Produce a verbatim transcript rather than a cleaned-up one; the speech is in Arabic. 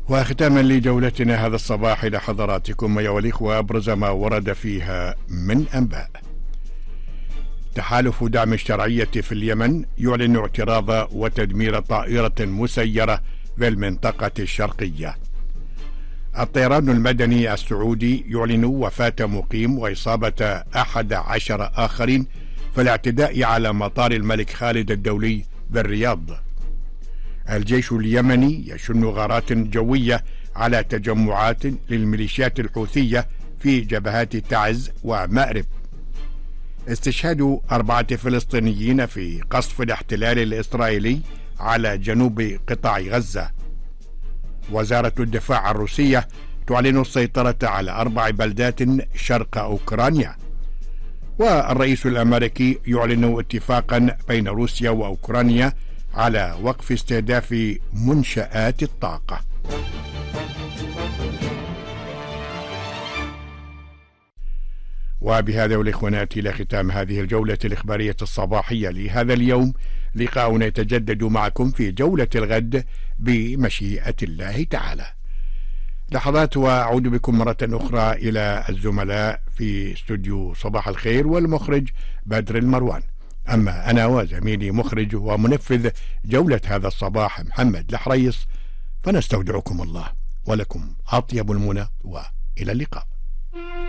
وختاما لجولتنا هذا الصباح إلى حضراتكم أيها الإخوة أبرز ما ورد فيها من أنباء. تحالف دعم الشرعية في اليمن يعلن اعتراض وتدمير طائرة مسيرة في المنطقة الشرقية. الطيران المدني السعودي يعلن وفاة مقيم وإصابة أحد عشر آخرين في الاعتداء على مطار الملك خالد الدولي بالرياض. الجيش اليمني يشن غارات جوية على تجمعات للميليشيات الحوثية في جبهات تعز ومأرب. استشهاد أربعة فلسطينيين في قصف الاحتلال الإسرائيلي على جنوب قطاع غزة. وزارة الدفاع الروسية تعلن السيطرة على أربع بلدات شرق أوكرانيا. والرئيس الأمريكي يعلن اتفاقا بين روسيا وأوكرانيا على وقف استهداف منشآت الطاقة. وبهذا والإخوة نأتي إلى ختام هذه الجولة الإخبارية الصباحية لهذا اليوم. لقاؤنا يتجدد معكم في جولة الغد بمشيئة الله تعالى. لحظات وأعود بكم مرة أخرى إلى الزملاء في استوديو صباح الخير والمخرج بدر المروان. أما أنا وزميلي مخرج ومنفذ جولة هذا الصباح محمد الحريص فنستودعكم الله ولكم أطيب المنى وإلى اللقاء.